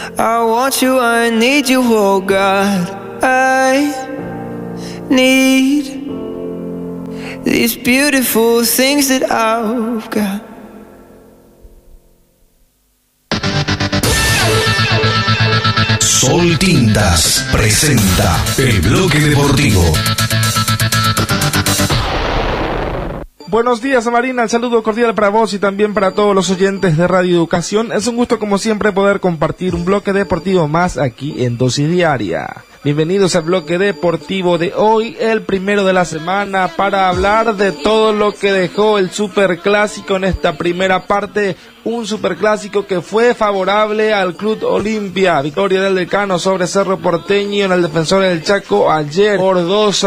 I want you, I need you, oh God. I need these beautiful things that I've got. Sol Tintas presenta el bloque deportivo. Buenos días, Marina, el saludo cordial para vos y también para todos los oyentes de Radio Educación. Es un gusto como siempre poder compartir un bloque deportivo más aquí en Dosis Diaria. Bienvenidos al bloque deportivo de hoy, el primero de la semana, para hablar de todo lo que dejó el Superclásico en esta primera parte. Un superclásico que fue favorable al Club Olimpia. Victoria del Decano sobre Cerro Porteño en el Defensor del Chaco ayer por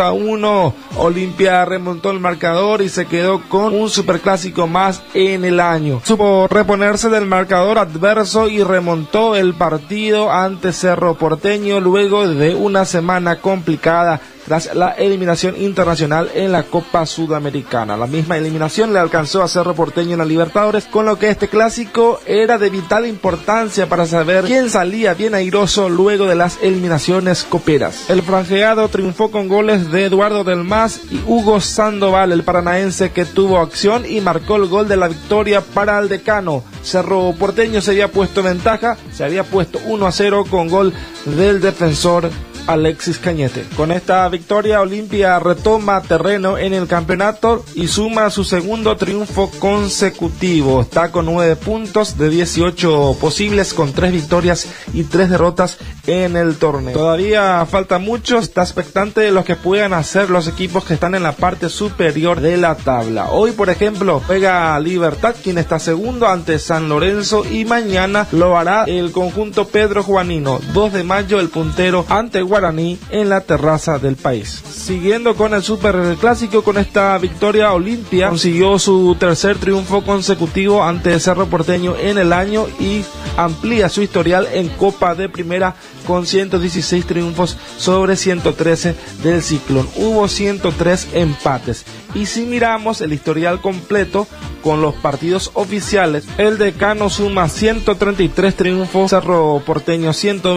2-1. Olimpia remontó el marcador y se quedó con un superclásico más en el año. Supo reponerse del marcador adverso y remontó el partido ante Cerro Porteño luego de una semana complicada tras la eliminación internacional en la Copa Sudamericana. La misma eliminación le alcanzó a Cerro Porteño en la Libertadores, con lo que este clásico era de vital importancia para saber quién salía bien airoso luego de las eliminaciones coperas. El franjeado triunfó con goles de Eduardo Del Mas y Hugo Sandoval, el paranaense, que tuvo acción y marcó el gol de la victoria para el Decano. Cerro Porteño se había puesto en ventaja, se había puesto 1-0 con gol del defensor Alexis Cañete. Con esta victoria, Olimpia retoma terreno en el campeonato y suma su segundo triunfo consecutivo. Está con 9 puntos de 18 posibles, con 3 victorias y 3 derrotas en el torneo. Todavía falta mucho, está expectante de lo que puedan hacer los equipos que están en la parte superior de la tabla. Hoy, por ejemplo, juega Libertad, quien está segundo, ante San Lorenzo, y mañana lo hará el conjunto Pedro Juanino. 2 de mayo, el puntero ante Guaraní en la terraza del país. Siguiendo con el Superclásico, con esta victoria, Olimpia consiguió su tercer triunfo consecutivo ante Cerro Porteño en el año y amplía su historial en Copa de Primera con 116 triunfos sobre 113 del Ciclón. Hubo 103 empates. Y si miramos el historial completo con los partidos oficiales, el Decano suma 133 triunfos, Cerro Porteño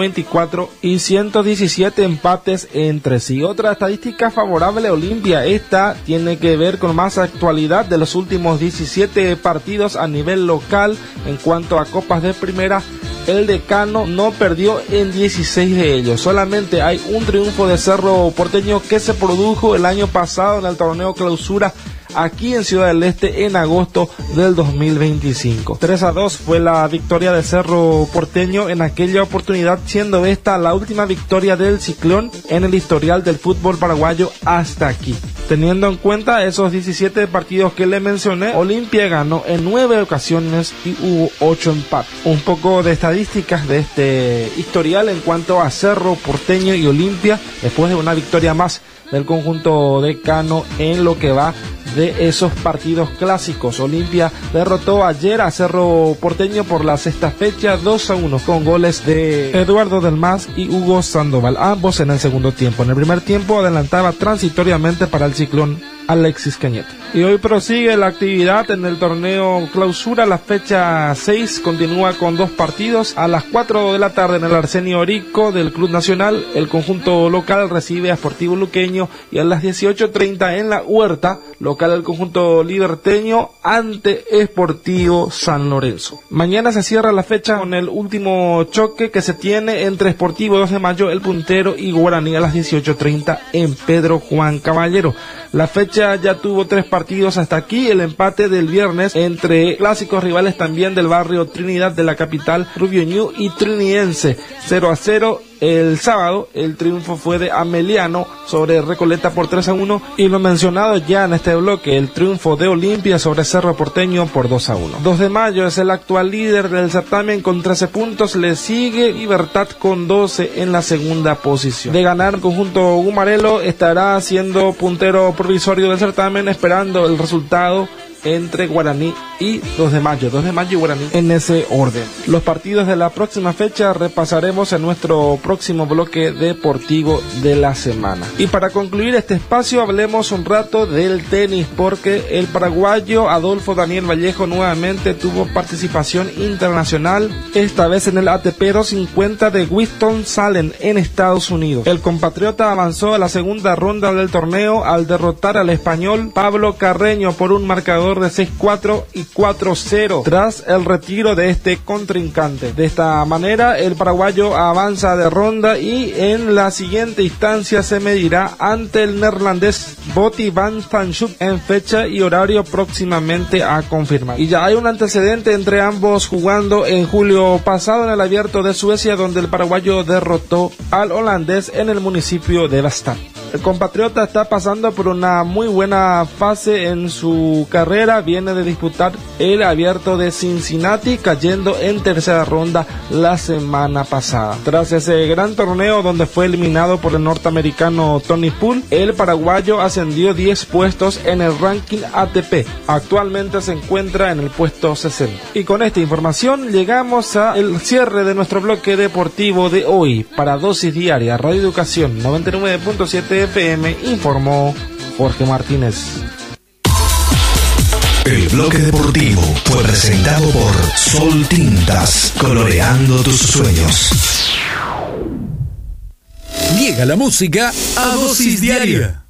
124 y 117 empates entre sí. Otra estadística favorable a Olimpia, esta tiene que ver con más actualidad de los últimos 17 partidos a nivel local. En cuanto a copas de primera, el Decano no perdió en 16 de ellos. Solamente hay un triunfo de Cerro Porteño que se produjo el año pasado en el torneo Clausura aquí en Ciudad del Este en agosto del 2025. 3-2 fue la victoria de Cerro Porteño en aquella oportunidad, siendo esta la última victoria del Ciclón en el historial del fútbol paraguayo hasta aquí. Teniendo en cuenta esos 17 partidos que le mencioné, Olimpia ganó en 9 ocasiones y hubo 8 empates. Un poco de estadísticas de este historial en cuanto a Cerro Porteño y Olimpia, después de una victoria más del conjunto decano en lo que va de esos partidos clásicos. Olimpia derrotó ayer a Cerro Porteño por la sexta fecha 2-1 con goles de Eduardo Del Mas y Hugo Sandoval, ambos en el segundo tiempo. En el primer tiempo adelantaba transitoriamente para el Ciclón Alexis Cañete. Y hoy prosigue la actividad en el torneo Clausura. La fecha 6 continúa con 2 partidos. A las 4 de la tarde en el Arsenio Orico del Club Nacional, el conjunto local recibe a Sportivo Luqueño, y a las 18:30 en la Huerta, local el conjunto liberteño ante Sportivo San Lorenzo. Mañana se cierra la fecha con el último choque que se tiene entre Sportivo 2 de Mayo, el puntero, y Guaraní a las 18:30 en Pedro Juan Caballero. La fecha ya tuvo 3 partidos hasta aquí. El empate del viernes entre clásicos rivales también del barrio Trinidad de la capital, Rubio Ñu y Trinidense, 0-0. El sábado el triunfo fue de Ameliano sobre Recoleta por 3-1, y lo mencionado ya en este bloque, el triunfo de Olimpia sobre Cerro Porteño por 2-1. 2 de Mayo es el actual líder del certamen con 13 puntos, le sigue Libertad con 12 en la segunda posición. De ganar, el conjunto Gumarelo estará siendo puntero provisorio del certamen, esperando el resultado entre Guaraní y 2 de mayo y Guaraní en ese orden. Los partidos de la próxima fecha repasaremos en nuestro próximo bloque deportivo de la semana. Y para concluir este espacio hablemos un rato del tenis, porque el paraguayo Adolfo Daniel Vallejo nuevamente tuvo participación internacional, esta vez en el ATP 250 de Winston-Salem en Estados Unidos. El compatriota avanzó a la segunda ronda del torneo al derrotar al español Pablo Carreño por un marcador de 6-4 y 4-0 tras el retiro de este contrincante. De esta manera el paraguayo avanza de ronda y en la siguiente instancia se medirá ante el neerlandés Botti van Vanschuk en fecha y horario próximamente a confirmar. Y ya hay un antecedente entre ambos jugando en julio pasado en el Abierto de Suecia, donde el paraguayo derrotó al holandés en el municipio de Bastad. El compatriota está pasando por una muy buena fase en su carrera, viene de disputar el Abierto de Cincinnati, cayendo en tercera ronda la semana pasada. Tras ese gran torneo donde fue eliminado por el norteamericano Tony Poole, el paraguayo ascendió 10 puestos en el ranking ATP. Actualmente se encuentra en el puesto 60. Y con esta información llegamos al cierre de nuestro bloque deportivo de hoy. Para Dosis Diaria, Radio Educación 99.7 FM, informó Jorge Martínez. El bloque deportivo fue presentado por Sol Tintas, coloreando tus sueños. Llega la música a Dosis Diaria.